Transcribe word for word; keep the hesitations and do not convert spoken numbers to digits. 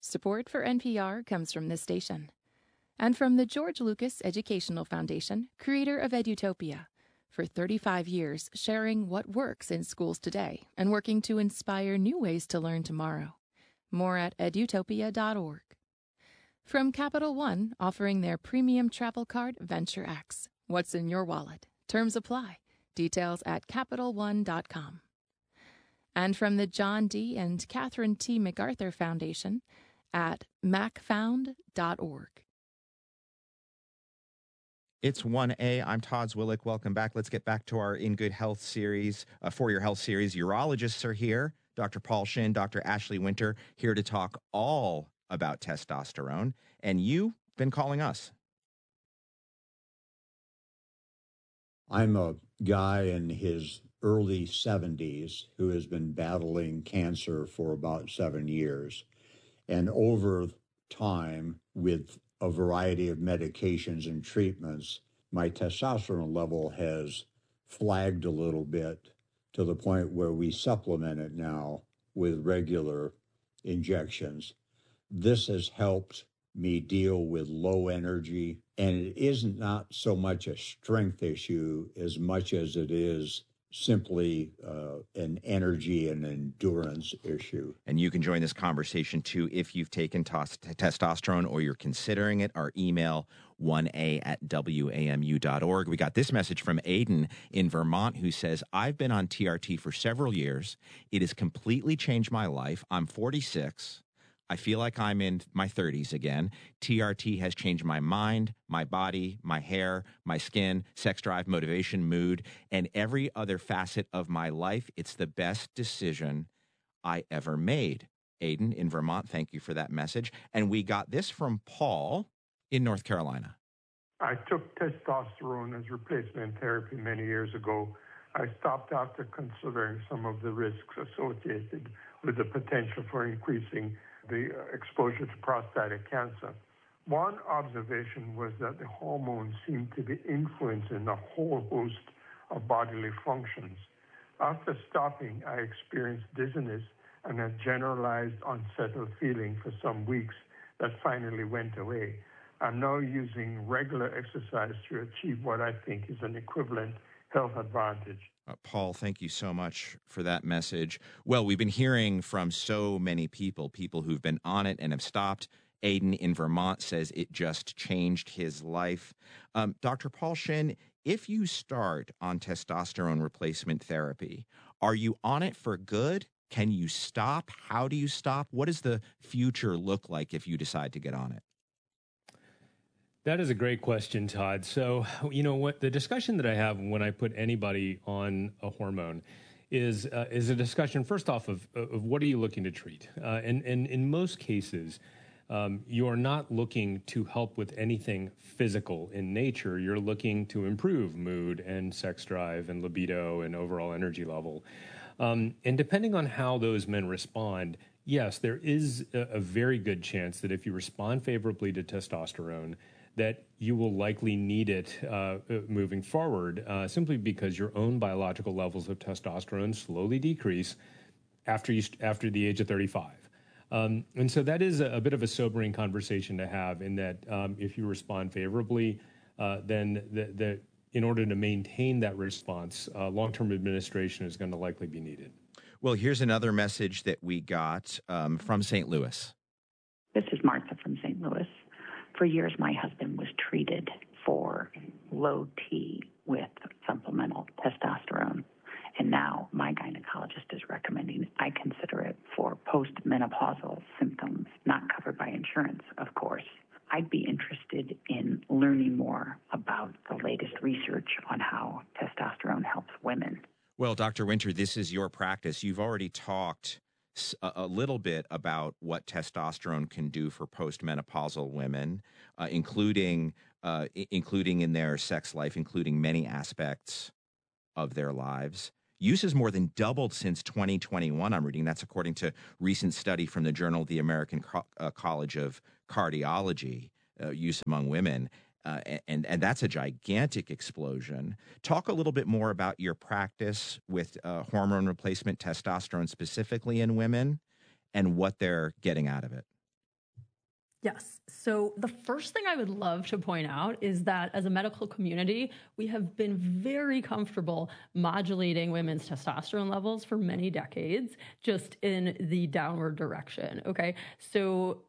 Support for N P R comes from this station and from the George Lucas Educational Foundation, creator of Edutopia, for thirty-five years sharing what works in schools today and working to inspire new ways to learn tomorrow. More at edutopia dot org. From Capital One, offering their premium travel card, Venture X. What's in your wallet? Terms apply. Details at capital one dot com. And from the John D. and Catherine T. MacArthur Foundation at mac found dot org. It's one A. I'm Todd Zwillich. Welcome back. Let's get back to our In Good Health series, uh, For Your Health series. Urologists are here. Doctor Paul Shin, Doctor Ashley Winter, here to talk all about testosterone. And you've been calling us. I'm a guy in his early seventies who has been battling cancer for about seven years. And over time, with a variety of medications and treatments, my testosterone level has flagged a little bit to the point where we supplement it now with regular injections. This has helped me deal with low energy, and it isn't not so much a strength issue as much as it is simply uh, an energy and endurance issue. And you can join this conversation, too, if you've taken tos- testosterone or you're considering it. Our email, one A at W A M U dot org. We got this message from Aiden in Vermont who says, I've been on T R T for several years. It has completely changed my life. I'm forty-six. I feel like I'm in my thirties again. T R T has changed my mind, my body, my hair, my skin, sex drive, motivation, mood, and every other facet of my life. It's the best decision I ever made. Aiden in Vermont, thank you for that message. And we got this from Paul in North Carolina. I took testosterone as replacement therapy many years ago. I stopped after considering some of the risks associated with the potential for increasing the exposure to prostatic cancer. One observation was that the hormones seemed to be influencing a whole host of bodily functions. After stopping, I experienced dizziness and a generalized unsettled feeling for some weeks that finally went away. I'm now using regular exercise to achieve what I think is an equivalent health advantage. Uh, Paul, thank you so much for that message. Well, we've been hearing from so many people, people who've been on it and have stopped. Aiden in Vermont says it just changed his life. Um, Doctor Paul Shin, if you start on testosterone replacement therapy, are you on it for good? Can you stop? How do you stop? What does the future look like if you decide to get on it? That is a great question, Todd. So, you know, what the discussion that I have when I put anybody on a hormone is uh, is a discussion, first off, of, of what are you looking to treat? Uh, and, and in most cases, um, you are not looking to help with anything physical in nature. You're looking to improve mood and sex drive and libido and overall energy level. Um, and depending on how those men respond, yes, there is a, a very good chance that if you respond favorably to testosterone, that you will likely need it uh, moving forward, uh, simply because your own biological levels of testosterone slowly decrease after you after the age of thirty-five. Um, and so that is a, a bit of a sobering conversation to have, in that um, if you respond favorably, uh, then the, the, in order to maintain that response, uh, long-term administration is going to likely be needed. Well, here's another message that we got um, from Saint Louis. This is Martha from Saint Louis. For years, my husband was treated for low T with supplemental testosterone. And now my gynecologist is recommending I consider it for postmenopausal symptoms, not covered by insurance, of course. I'd be interested in learning more about the latest research on how testosterone helps women. Well, Doctor Winter, this is your practice. You've already talked a, a little bit about what testosterone can do for postmenopausal women, uh, including uh, I- including in their sex life, including many aspects of their lives. Use has more than doubled since twenty twenty-one, I'm reading. That's according to recent study from the Journal of the American Co- uh, College of Cardiology, uh, use among women. Uh, and, and that's a gigantic explosion. Talk a little bit more about your practice with uh, hormone replacement, testosterone specifically in women, and what they're getting out of it. Yes. So the first thing I would love to point out is that as a medical community, we have been very comfortable modulating women's testosterone levels for many decades, just in the downward direction. Okay. So